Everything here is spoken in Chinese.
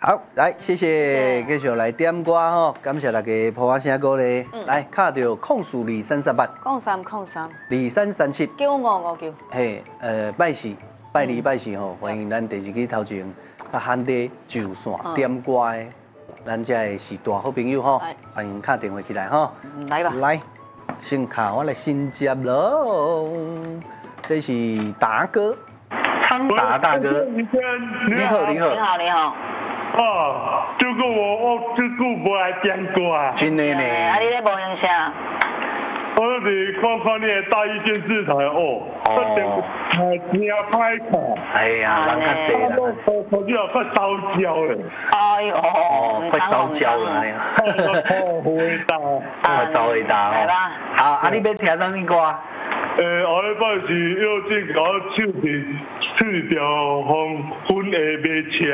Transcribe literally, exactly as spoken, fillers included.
好，来，谢谢，继续来点歌吼，感谢大家捧我声歌咧。嗯、来，卡到控诉二三三八， 控三控三， 二三三七， 九五五九。 嘿，呃，拜四、拜二、拜四吼，欢迎咱第二季头前啊汉地就线点歌的，咱这的是大好朋友吼，欢迎打电话起来吼。 来吧。 来，先卡我来新接喽，这是达哥，昌达大哥。你好，你好， 你好，你好。 哦，这个我我这个无来点歌啊。 真的呢。 啊，你咧无用啥？ 我是看看你的大意电视台哦，哦，真歹看。 哎呀，人较济啦。 我我就要快烧焦了。 哎呦， 哦，快烧焦了那样。 哦，回答。 快走回答哦。 来吧。 好，啊，你要听什么歌？ 诶，后礼拜是幼稚搞唱一唱一条红粉的马车。